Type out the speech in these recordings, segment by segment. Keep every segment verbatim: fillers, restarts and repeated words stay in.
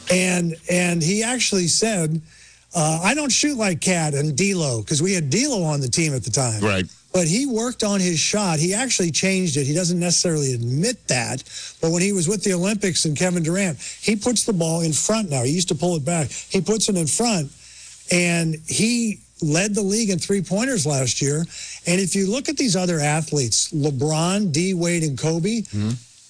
And and he actually said, uh, I don't shoot like Cat and D'Lo, because we had D'Lo on the team at the time. Right. But he worked on his shot. He actually changed it. He doesn't necessarily admit that. But when he was with the Olympics and Kevin Durant, he puts the ball in front now. He used to pull it back. He puts it in front, and he led the league in three-pointers last year. And if you look at these other athletes, LeBron, D. Wade, and Kobe, mm-hmm.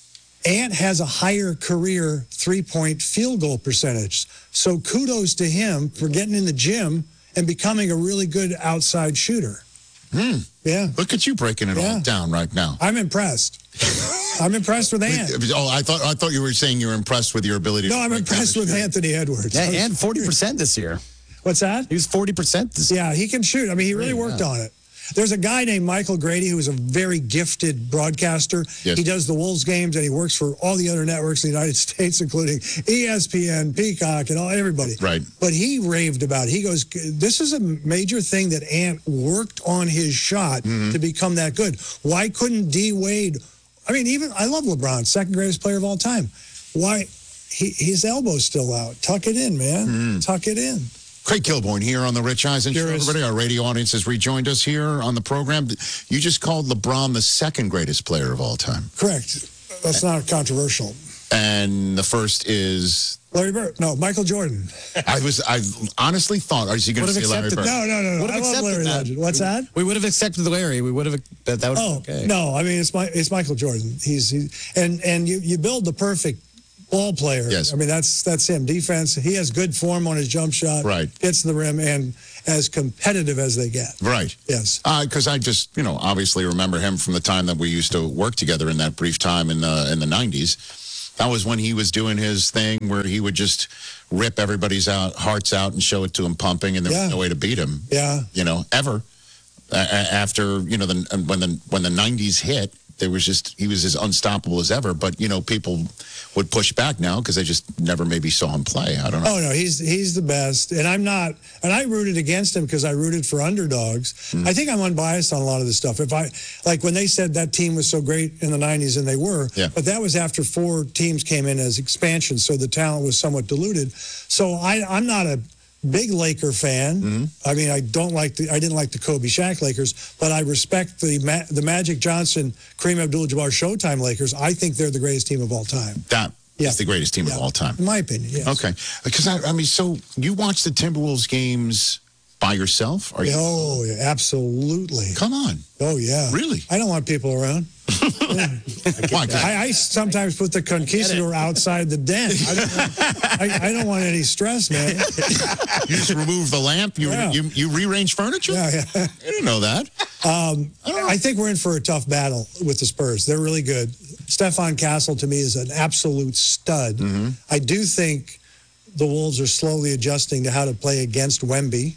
Ant has a higher career three-point field goal percentage. So kudos to him for getting in the gym and becoming a really good outside shooter. Hmm. Yeah. Look at you breaking it yeah. all down right now. I'm impressed. I'm impressed with Ant. Oh, I thought I thought you were saying you were impressed with your ability no, to I'm impressed with Anthony Edwards. Yeah, and forty percent this year. What's that? He was forty percent this year. Yeah, he can shoot. I mean, he really worked yeah. on it. There's a guy named Michael Grady who is a very gifted broadcaster. Yes. He does the Wolves games, and he works for all the other networks in the United States, including E S P N, Peacock, and all everybody. Right. But he raved about it. He goes, this is a major thing that Ant worked on his shot mm-hmm. to become that good. Why couldn't D. Wade, I mean, even, I love LeBron, second greatest player of all time. Why, he, his elbow's still out. Tuck it in, man. Mm-hmm. Tuck it in. Craig Kilborn here on the Rich Eisen Show. Everybody, our radio audience has rejoined us here on the program. You just called LeBron the second greatest player of all time. Correct. That's not controversial. And the first is Larry Bird. No, Michael Jordan. I was. I honestly thought. Are you going to say Larry Bird? No, no, no, no. I love Larry that. Legend. What's that? We would have accepted Larry. We would have. That, that would oh okay. no. I mean, it's my. It's Michael Jordan. He's. He, and and you you build the perfect ball player. Yes. I mean, that's that's him. Defense. He has good form on his jump shot. Right. Gets to the rim and as competitive as they get. Right. Yes. Because uh, I just, you know, obviously remember him from the time that we used to work together in that brief time in the in the nineties. That was when he was doing his thing where he would just rip everybody's out, hearts out and show it to him pumping, and there yeah. was no way to beat him. Yeah. You know, ever. Uh, after, you know, the, when the when the nineties hit, there was just, he was as unstoppable as ever. But, you know, people would push back now because they just never maybe saw him play. I don't know. Oh, no, he's he's the best. And I'm not, and I rooted against him because I rooted for underdogs. Mm. I think I'm unbiased on a lot of this stuff. If I, like when they said that team was so great in the nineties, and they were, yeah. but that was after four teams came in as expansion, so the talent was somewhat diluted. So I, I'm not a big Laker fan. Mm-hmm. I mean, I don't like the, I didn't like the Kobe Shaq Lakers, but I respect the Ma- the Magic Johnson, Kareem Abdul-Jabbar Showtime Lakers. I think they're the greatest team of all time. That yeah. is the greatest team yeah. of all time. In my opinion, yes. Okay. Because, I, I mean, so you watch the Timberwolves games by yourself? Are you? Oh, yeah, absolutely. Come on. Oh, yeah. Really? I don't want people around. Yeah. Why? I, I sometimes put the conquistador outside the den. I don't, want, I, I don't want any stress, man. You just remove the lamp? You yeah. you, you rearrange furniture? Yeah, yeah. I didn't know that. Um, I, don't know. I think we're in for a tough battle with the Spurs. They're really good. Stephon Castle, to me, is an absolute stud. Mm-hmm. I do think the Wolves are slowly adjusting to how to play against Wemby.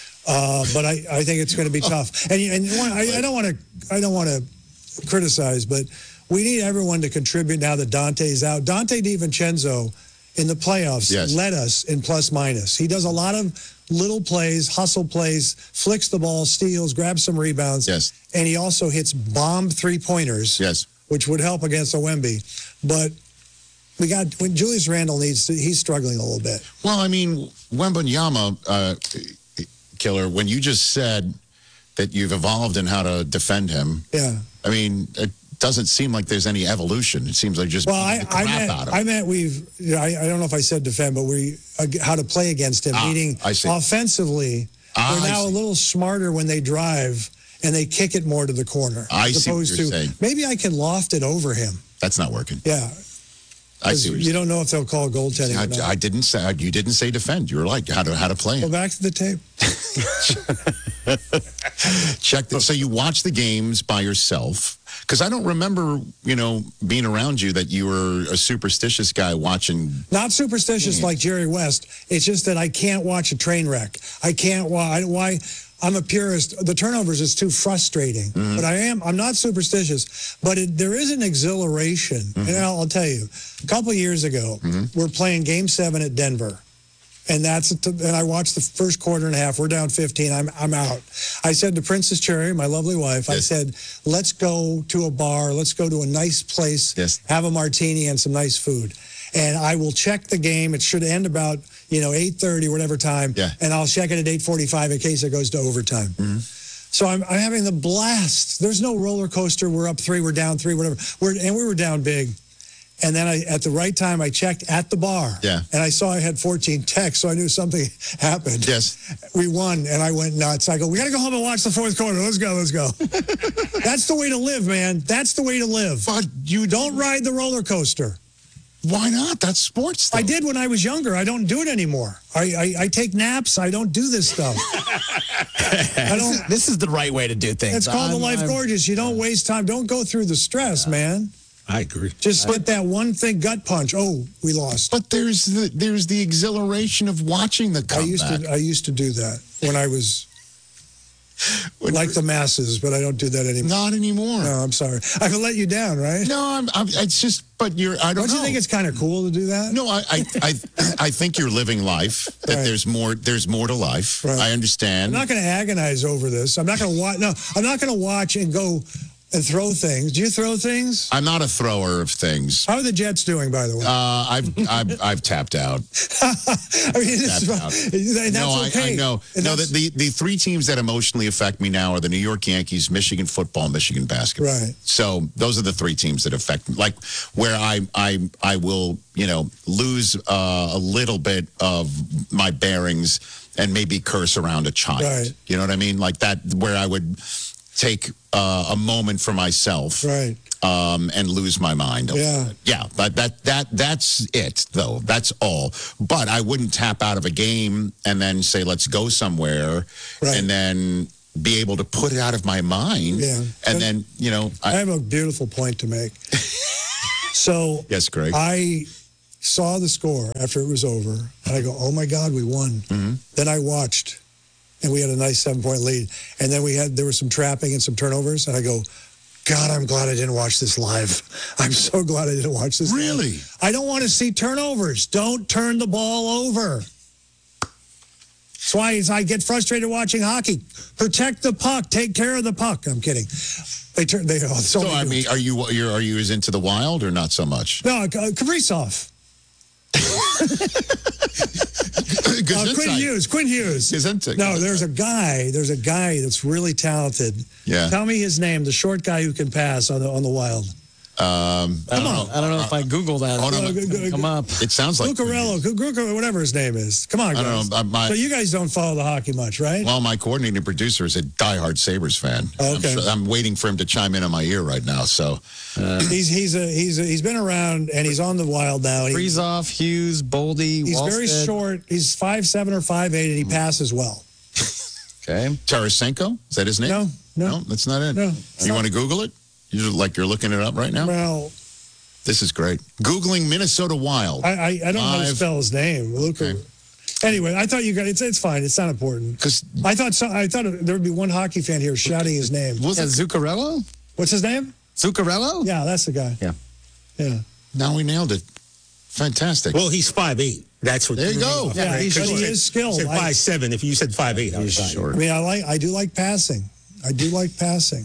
Uh, but I, I think it's going to be tough. And, and I, I don't want to I don't want to criticize, but we need everyone to contribute now that Dante's out. Dante DiVincenzo in the playoffs yes. led us in plus minus. He does a lot of little plays, hustle plays, flicks the ball, steals, grabs some rebounds. Yes. And he also hits bomb three-pointers, yes. which would help against a Wemby. But we got when Julius Randle needs to, he's struggling a little bit. Well, I mean, Wembanyama, uh, Killer, when you just said that you've evolved in how to defend him, yeah. I mean, it doesn't seem like there's any evolution. It seems like just well, I, the crap I meant, out of I him. meant we've. You know, I, I don't know if I said defend, but we uh, how to play against him. Ah, meaning I see. offensively, Ah, they're now I a see. little smarter when they drive and they kick it more to the corner. I as see what opposed you're to saying. maybe I can loft it over him. That's not working. Yeah. I see what you're you saying. don't know if they'll call goaltending. I, or not. I didn't say you didn't say defend. You were like how to how to play Go him. back to the tape. Check this. So you watch the games by yourself? Because I don't remember, you know, being around you that you were a superstitious guy watching. Not superstitious like Jerry West. It's just that I can't watch a train wreck. I can't. Why? Why? I'm a purist. The turnovers is too frustrating. Mm-hmm. But I am. I'm not superstitious. But it, there is an exhilaration. Mm-hmm. And I'll, I'll tell you. A couple of years ago, mm-hmm. we're playing Game Seven at Denver. And that's and I watched the first quarter and a half. We're down fifteen. I'm I'm out. I said to Princess Cherry, my lovely wife, yes. I said, let's go to a bar. Let's go to a nice place. Yes. Have a martini and some nice food. and I will check the game. It should end about, you know, eight thirty, whatever time. Yeah. And I'll check it at eight forty-five in case it goes to overtime. Mm-hmm. So I'm, I'm having the blast. There's no roller coaster. We're up three, we're down three, whatever. We're, and we were down big. And then I, at the right time, I checked at the bar. Yeah. And I saw I had fourteen texts, so I knew something happened. Yes. We won, and I went nuts. I go, we got to go home and watch the fourth quarter. Let's go, let's go. That's the way to live, man. That's the way to live. But you Don't ride the roller coaster. Why not? That's sports. Though. I did when I was younger. I don't do it anymore. I, I, I take naps. I don't do this stuff. I don't. This is the right way to do things. It's called the I'm- life I'm- gorgeous. You don't waste time. Don't go through the stress, man. I agree. Just get that one thing, gut punch. Oh, we lost. But there's the there's the exhilaration of watching the I comeback. used to I used to do that when I was When like you're- the masses, but I don't do that anymore. Not anymore. No, I'm sorry. I can let you down, right? No, I'm, I'm. It's just. But you're. I don't, Don't you know. think it's kind of cool to do that? No, I, I, I, I think you're living life. That Right. there's more. There's more to life. Right. I understand. I'm not going to agonize over this. I'm not going to watch. No, I'm not going to watch and go and throw things. Do you throw things? I'm not a thrower of things. How are the Jets doing, by the way? Uh, I've, I've, I've tapped out. I mean, it's, Tapped out. that's no, I, okay. I know. And No, the, that's- the the three teams that emotionally affect me now are the New York Yankees, Michigan football, Michigan basketball. Right. So those are the three teams that affect me. Like where I I I will you know lose uh, a little bit of my bearings and maybe curse around a child. Right. You know what I mean? Like that, where I would take uh, a moment for myself. Right. Um, and lose my mind. a little Yeah. bit. Yeah. But that that that's it though. That's all. But I wouldn't tap out of a game and then say, let's go somewhere, Right. and then be able to put it out of my mind. Yeah. And But- then, you know, I I, have a beautiful point to make. So yes, Greg. I saw the score after it was over, and I go, "Oh my God, we won!" Mm-hmm. Then I watched, and we had a nice seven-point lead. And then we had there was some trapping and some turnovers, and I go, "God, I'm glad I didn't watch this live. I'm so glad I didn't watch this. live. Really? I don't want to see turnovers. Don't turn the ball over." That's why I get frustrated watching hockey. Protect the puck. Take care of the puck. I'm kidding. They turn. They. Oh, so so I mean, are you you're, are you as into the Wild or not so much? no, uh, Kaprizov. Good Uh, Quinn insight. Hughes. Quinn Hughes. His insight. No, there's a guy. There's a guy that's really talented. Yeah. Tell me his name. The short guy who can pass on the on the Wild. Um, I don't know. I don't know if I Google that. Oh, no, It'll no, go- come up. it sounds like Lucarello, Lucarello, whatever his name is. Come on, I guys. don't know. uh, My, So you guys don't follow the hockey much, right? well, my coordinating producer is a diehard Sabres fan. Oh, I'm okay. sure- I'm waiting for him to chime in on my ear right now. So he's he's a, he's a, he's been around and he's on the Wild now. and he- Freezoff, Hughes, Boldy, he's very Wallstead. short. He's five seven or five eight, and he passes well. Okay. Tarasenko, is that his name? No, no, that's not it. no. You want to Google it? You like you're looking it up right now? Well, This is great. Googling Minnesota Wild. I I, I don't know how to Live. spell his name. Luca. Okay. Anyway, I thought you guys. It's it's fine. It's not important. Because I thought so, I thought there would be one hockey fan here shouting his name. was Yeah, it? Zuccarello? What's his name? Zuccarello? Yeah, that's the guy. Yeah. Yeah. Now we nailed it. Fantastic. Well, he's five eight. That's what. There you go. Yeah, Right, he's- 'cause but you he said- is skilled. You said I- five seven. If you said five eight, I was He's right. I mean, I like I do like passing. I do like passing.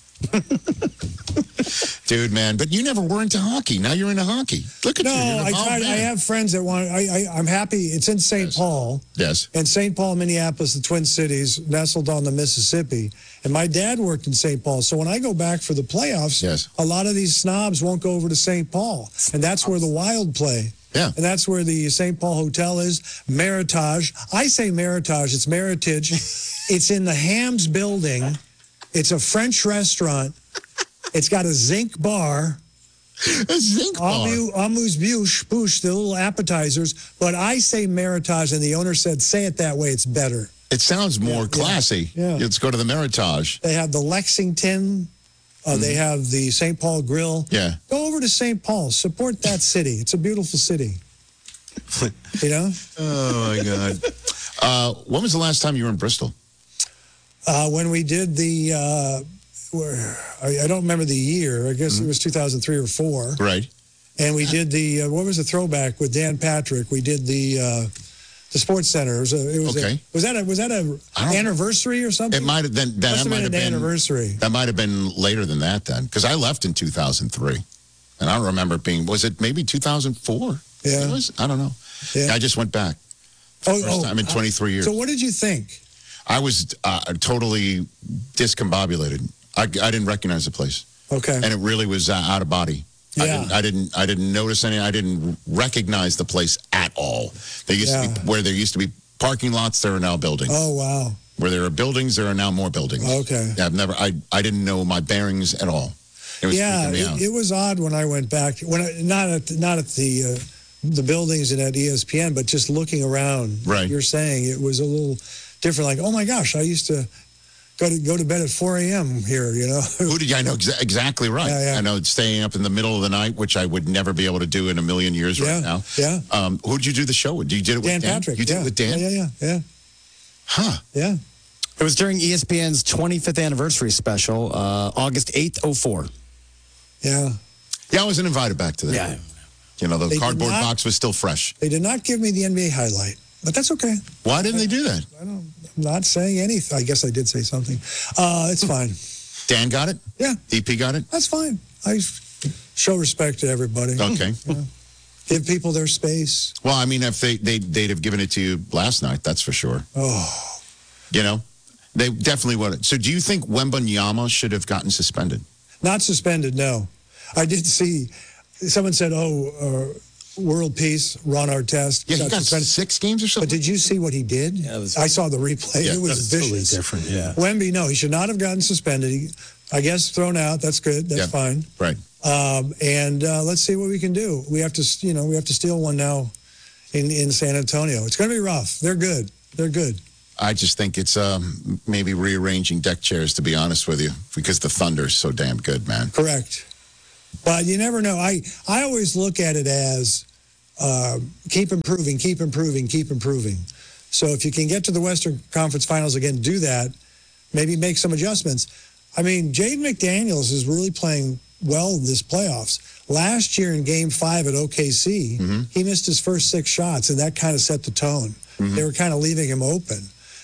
Dude, man. But you never were into hockey. Now you're into hockey. Look at No, you. You're an I involved tried. I man. have friends that want. I, I I'm happy. It's in Saint Yes. Paul. Yes. And Saint Paul, Minneapolis, the Twin Cities, nestled on the Mississippi. And my dad worked in Saint Paul. So when I go back for the playoffs, Yes. a lot of these snobs won't go over to Saint Paul. And that's where the Wild play. Yeah. And that's where the Saint Paul Hotel is, Meritage. I say Meritage, it's Meritage. It's in the Hams building. It's a French restaurant. It's got a zinc bar. A zinc bar. Amu, Amu's Bush, Bush, the little appetizers. But I say Meritage, and the owner said, say it that way, it's better. It sounds more Yeah, classy. yeah. Let's go to the Meritage. They have the Lexington. Uh, They have the Saint Paul Grill. Yeah. Go over to Saint Paul. Support that city. It's a beautiful city. You know? Oh, my God. Uh, when was the last time you were in Bristol? Uh, when we did the, uh, where, I, I don't remember the year. I guess it was two thousand three or four. Right. And we did the, uh, what was the throwback with Dan Patrick? We did the uh, the Sports Center. It was a, it was Okay. a, was that a, was that a I don't- anniversary or something? It might have been. That Must have might been have an been anniversary. That might have been later than that then, because I left in two thousand three. And I don't remember it being, was it maybe two thousand four? Yeah. It was? I don't know. Yeah. I just went back. Oh, First oh, time in twenty-three years. So what did you think? I was uh, totally discombobulated. I, I didn't recognize the place. Okay. And it really was uh, out of body. I Yeah. didn't, I didn't. I didn't notice any. I didn't recognize the place at all. There used to Yeah. be where there used to be parking lots. There are now buildings. Oh, wow. Where there are buildings, there are now more buildings. Okay. Yeah, I've never. I I didn't know my bearings at all. It was Yeah, freaking me out. it, it was odd when I went back. When I, not at not at the uh, the buildings and at E S P N, but just looking around. Right. You're saying it was a little different. Like, oh my gosh, I used to go to go to bed at four a.m. here. You know. Who did I know exa- exactly right? Yeah, yeah. I know staying up in the middle of the night, which I would never be able to do in a million years Yeah, right now. yeah. Um, who did you do the show with? You did it with Dan Dan? Patrick. You did yeah. it with Dan? Yeah, yeah, yeah, Huh. yeah. Yeah. It was during E S P N's twenty-fifth anniversary special, uh, August eighth, oh four. Yeah. Yeah, I wasn't invited back to that. Yeah. You know, the They did cardboard not- box was still fresh. They did not give me the N B A highlight, but that's okay. Why didn't they do that? I don't. I'm not saying anything. I guess I did say something. Uh, it's fine. Dan got it? Yeah, D P got it? that's fine. I show respect to everybody. Okay. Give people their space. Well, I mean, if they, they, they'd have given it to you last night, that's for sure. Oh, You know? They definitely would have. So do you think Wembanyama should have gotten suspended? not suspended. No, I did see. Someone said, "Oh, uh, world peace, Ron Artest." Yeah, he got suspended. six games or But something? did you see what he did? Yeah, it was- I saw the replay. Yeah, it was That's totally vicious. different. Yeah. Wemby, no, he should not have gotten suspended. He, I guess thrown out. That's good. That's Yeah. fine. Right. Um, and uh, let's see what we can do. We have to, you know, we have to steal one now in in San Antonio. It's going to be rough. They're good. They're good. I just think it's um, maybe rearranging deck chairs, to be honest with you, because the Thunder's so damn good, man. Correct. But you never know. I I always look at it as uh, keep improving, keep improving, keep improving. So if you can get to the Western Conference Finals again, do that. Maybe make some adjustments. I mean, Jaden McDaniels is really playing well this playoffs. Last year in Game Five at O K C, he missed his first six shots, and that kind of set the tone. They were kind of leaving him open,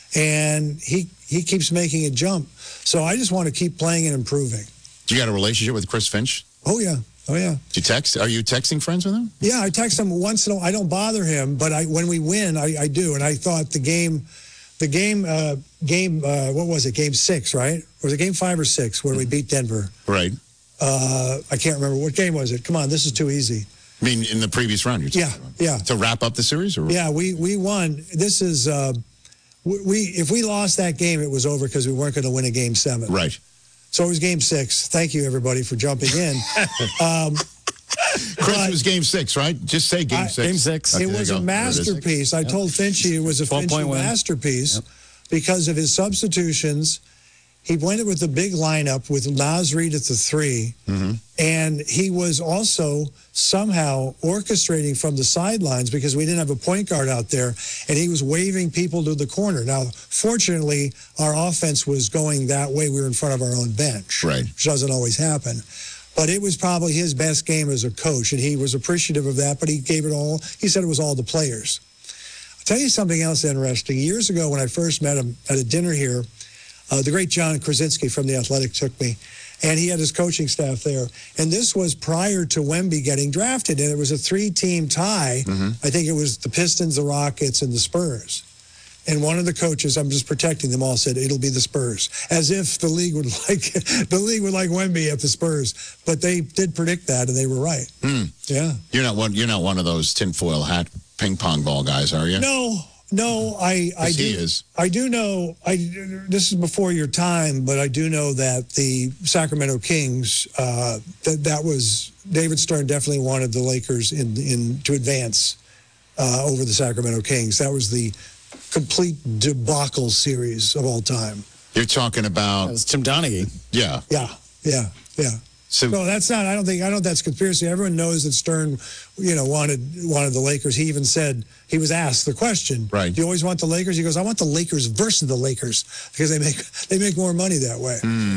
and he he keeps making a jump. So I just want to keep playing and improving. Do you got a relationship with Chris Finch? Oh yeah, oh yeah. Do you text? Are you texting friends with him? Yeah, I text him once in a while. I don't bother him, but I when we win, I, I do. And I thought the game, the game, uh, game, uh, what was it? Game six, right? Or was it game five or six where we beat Denver? Right. Uh, I can't remember. What game was it? Come on, this is too easy. I mean, in the previous round, you're talking Yeah, about. yeah. To wrap up the series? Or? Yeah, we, we won. This is, uh, we, we if we lost that game, it was over because we weren't going to win a game seven. Right. So it was game six. Thank you, everybody, for jumping in. um, Chris, But- it was game six, right? Just say game I- six. Game six. Okay, It there was you a go. There it is. masterpiece. I told Finchy it was a twelve point Finchy win. masterpiece because of his substitutions. He went with the big lineup with Naz Reid at the 3 and he was also somehow orchestrating from the sidelines because we didn't have a point guard out there, and he was waving people to the corner. Now, fortunately, our offense was going that way. We were in front of our own bench, Right. which doesn't always happen. But it was probably his best game as a coach, and he was appreciative of that, but he gave it all. He said it was all the players. I'll tell you something else interesting. Years ago, when I first met him at a dinner here, uh, the great John Krasinski from The Athletic took me, and he had his coaching staff there. And this was prior to Wemby getting drafted, and it was a three-team tie. I think it was the Pistons, the Rockets, and the Spurs. And one of the coaches, I'm just protecting them all, said it'll be the Spurs, as if the league would like the league would like Wemby at the Spurs. But they did predict that, and they were right. Yeah. You're not one. You're not one of those tinfoil hat ping pong ball guys, are you? No, no, I, I 'Cause do. he is. I do know. I this is before your time, but I do know that the Sacramento Kings. Uh, that that was David Stern definitely wanted the Lakers in in to advance uh, over the Sacramento Kings. That was the complete debacle series of all time. You're talking That about was Tim Donaghy. yeah. Yeah, yeah, yeah. So No, that's not. I don't think. I don't. That's conspiracy. Everyone knows that Stern, you know, wanted wanted the Lakers. He even said he was asked the question. Right. Do you always want the Lakers? He goes, I want the Lakers versus the Lakers because they make they make more money that way.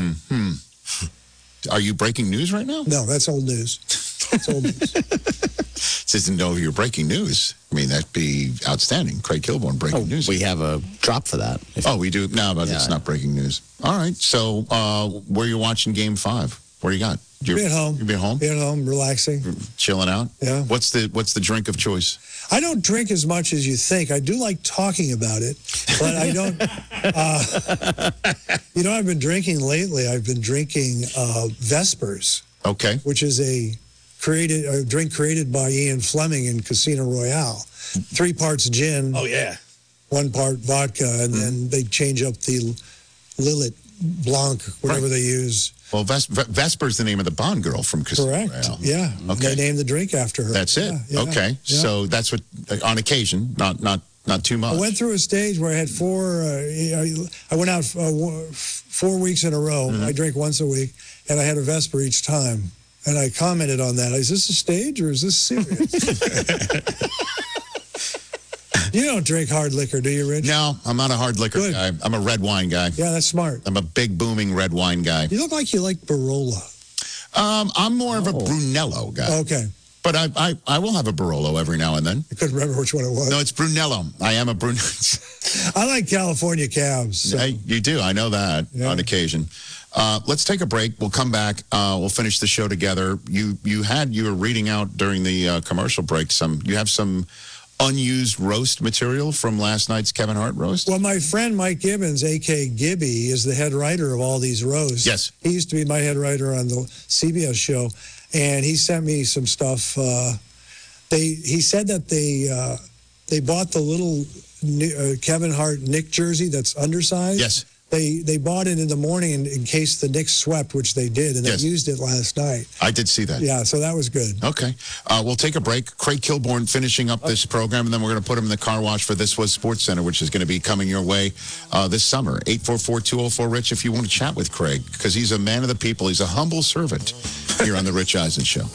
are you breaking news right now? No, that's old news. That's old news. Didn't know you're breaking news. I mean, that'd be outstanding. Craig Kilborn breaking Oh, news. we have a drop for that. If- Oh, we do? No, but it's Yeah. not breaking news. All right. So, uh, where you watching game five? What do you got? You're, Be at home. You be at home, Be at home, relaxing. chilling out. Yeah. What's the What's the drink of choice? I don't drink as much as you think. I do like talking about it, but I don't. Uh, you know, I've been drinking lately. I've been drinking uh, Vespers, Okay. which is a created a drink created by Ian Fleming in Casino Royale. Three parts gin, Oh, yeah. one part vodka, and then they change up the Lillet Blanc, whatever Right. they use. Well, Ves- Ve- Vesper's the name of the Bond girl from Casino Correct. Royale. Yeah. Okay. They named the drink after her. That's it. Yeah, yeah, okay. yeah. So that's what, on occasion, not not not too much. I went through a stage where I had four. Uh, I, I went out uh, wo- four weeks in a row. Mm-hmm. I drink once a week, and I had a Vesper each time. And I commented on that. Is this a stage or is this serious? You don't drink hard liquor, do you, Rich? No, I'm not a hard liquor Good. guy. I'm a red wine guy. Yeah, that's smart. I'm a big booming red wine guy. You look like you like Barola. Um, I'm more of a Oh. Brunello guy, Okay. but I, I I will have a Barolo every now and then. I couldn't remember which one it was. No, it's Brunello. I am a Brun. I like California cabs. So. Hey, you do. I know that Yeah. on occasion. Uh, let's take a break. We'll come back. Uh, we'll finish the show together. You you had you were reading out during the uh, commercial break. Some you have some unused roast material from last night's Kevin Hart roast. Well, my friend Mike Gibbons, a k a. Gibby, is the head writer of all these roasts. Yes. He used to be my head writer on the C B S show, and he sent me some stuff. Uh, they He said that they uh, they bought the little uh, Kevin Hart Nick jersey that's undersized. Yes. They they bought it in the morning in, in case the Knicks swept, which they did, and Yes. they used it last night. I did see that. Yeah, so that was good. Okay. Uh, we'll take a break. Craig Kilborn finishing up this program, and then we're going to put him in the car wash for This Was Sports Center, which is going to be coming your way uh, this summer. eight four four, two oh four, RICH if you want to chat with Craig, because he's a man of the people. He's a humble servant here on The Rich Eisen Show.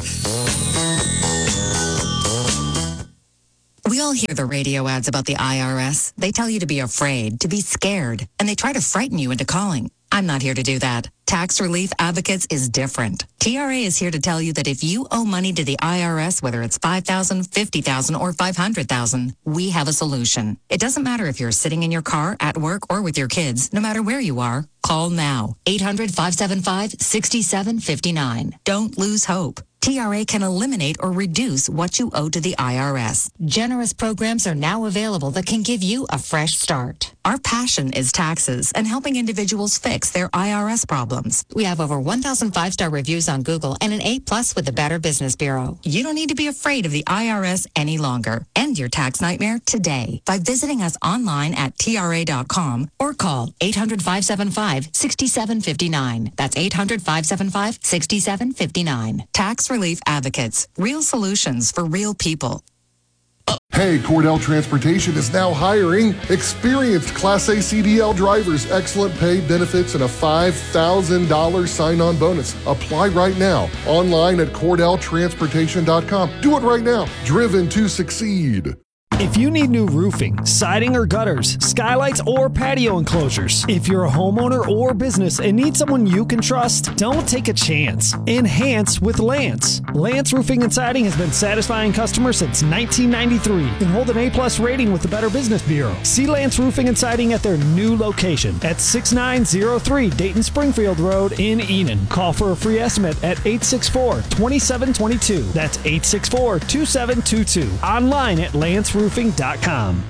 We all hear the radio ads about the I R S. They tell you to be afraid, to be scared, and they try to frighten you into calling. I'm not here to do that. Tax Relief Advocates is different. T R A is here to tell you that if you owe money to the I R S, whether it's five thousand dollars, fifty thousand dollars, or five hundred thousand dollars, we have a solution. It doesn't matter if you're sitting in your car, at work, or with your kids. No matter where you are, call now. eight hundred, five seven five, six seven five nine. Don't lose hope. T R A can eliminate or reduce what you owe to the I R S. Generous programs are now available that can give you a fresh start. Our passion is taxes and helping individuals fix their I R S problems. We have over one thousand five-star reviews on Google and an A plus with the Better Business Bureau. You don't need to be afraid of the I R S any longer. End your tax nightmare today by visiting us online at T R A dot com or call eight hundred, five seven five, six seven five nine. That's eight hundred, five seven five, six seven five nine. Tax Relief Advocates. Real solutions for real people. Hey, Cordell Transportation is now hiring experienced Class A C D L drivers, excellent pay, benefits, and a five thousand dollars sign-on bonus. Apply right now, online at Cordell Transportation dot com. Do it right now. Driven to succeed. If you need new roofing, siding or gutters, skylights or patio enclosures, if you're a homeowner or business and need someone you can trust, don't take a chance. Enhance with Lance. Lance Roofing and Siding has been satisfying customers since nineteen ninety-three and hold an A plus rating with the Better Business Bureau. See Lance Roofing and Siding at their new location at six nine zero three Dayton Springfield Road in Enon. Call for a free estimate at eight six four, two seven two two. That's eight six four, two seven two two. Online at lance roofing dot com.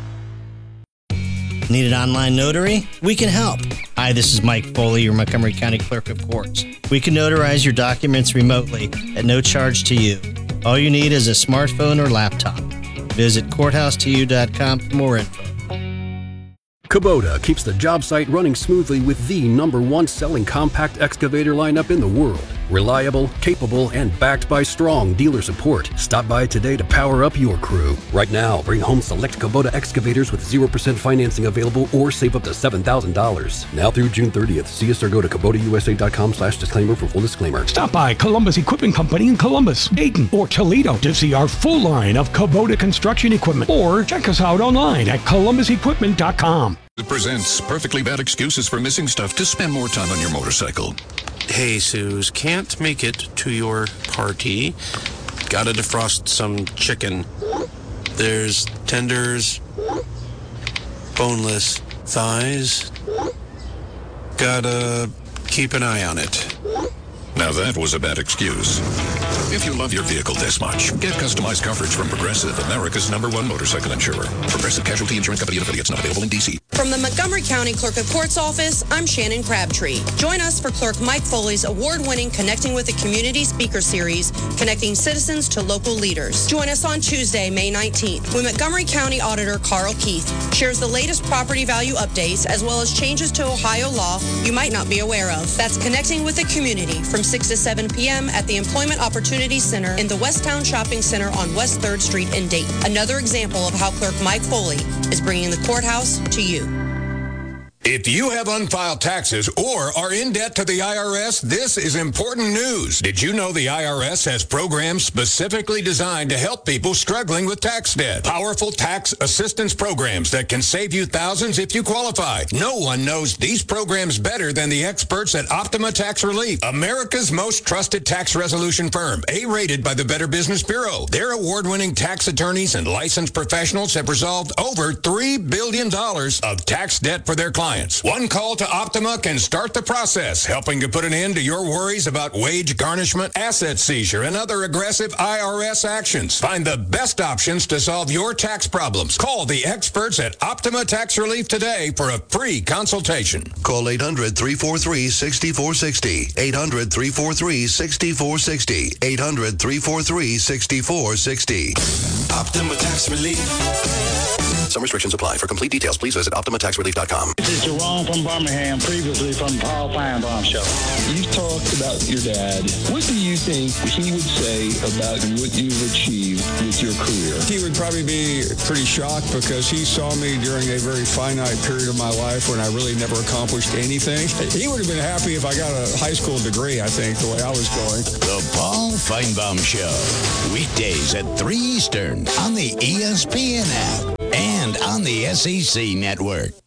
Need an online notary? We can help. Hi, this is Mike Foley, your Montgomery County Clerk of Courts. We can notarize your documents remotely at no charge to you. All you need is a smartphone or laptop. Visit courthouse to you dot com for more info. Kubota keeps the job site running smoothly with the number one selling compact excavator lineup in the world. Reliable, capable, and backed by strong dealer support. Stop by today to power up your crew. Right now, bring home select Kubota excavators with zero percent financing available or save up to seven thousand dollars. Now through June thirtieth. See us or go to Kubota U S A dot com slash disclaimer for full disclaimer. Stop by Columbus Equipment Company in Columbus, Dayton, or Toledo to see our full line of Kubota construction equipment. Or check us out online at columbus equipment dot com. It presents perfectly bad excuses for missing stuff to spend more time on your motorcycle. Hey, Suze, can't make it to your party. Gotta defrost some chicken. There's tenders, boneless thighs. Gotta keep an eye on it. Now that was a bad excuse. If you love your vehicle this much, get customized coverage from Progressive, America's number one motorcycle insurer. Progressive Casualty Insurance Company and affiliates, not available in D C. From the Montgomery County Clerk of Court's office, I'm Shannon Crabtree. Join us for Clerk Mike Foley's award-winning Connecting with the Community speaker series, connecting citizens to local leaders. Join us on Tuesday, May nineteenth, when Montgomery County Auditor Carl Keith shares the latest property value updates as well as changes to Ohio law you might not be aware of. That's Connecting with the Community from six to seven p.m. at the Employment Opportunity Center in the Westtown Shopping Center on West third Street in Dayton. Another example of how Clerk Mike Foley is bringing the courthouse to you. If you have unfiled taxes or are in debt to the I R S, this is important news. Did you know the I R S has programs specifically designed to help people struggling with tax debt? Powerful tax assistance programs that can save you thousands if you qualify. No one knows these programs better than the experts at Optima Tax Relief, America's most trusted tax resolution firm, A-rated by the Better Business Bureau. Their award-winning tax attorneys and licensed professionals have resolved over three billion dollars of tax debt for their clients. One call to Optima can start the process, helping to put an end to your worries about wage garnishment, asset seizure, and other aggressive I R S actions. Find the best options to solve your tax problems. Call the experts at Optima Tax Relief today for a free consultation. Call eight hundred, three four three, six four six zero. eight hundred, three four three, six four six zero. eight hundred, three four three, six four six zero. Optima Tax Relief. Some restrictions apply. For complete details, please visit optima tax relief dot com. This is Jerome from Birmingham, previously from Paul Feinbaum Show. You talked about your dad. What do you think he would say about what you've achieved with your career? He would probably be pretty shocked because he saw me during a very finite period of my life when I really never accomplished anything. He would have been happy if I got a high school degree, I think, the way I was going. The Paul Feinbaum Show. Weekdays at three Eastern on the E S P N app and on the S E C Network.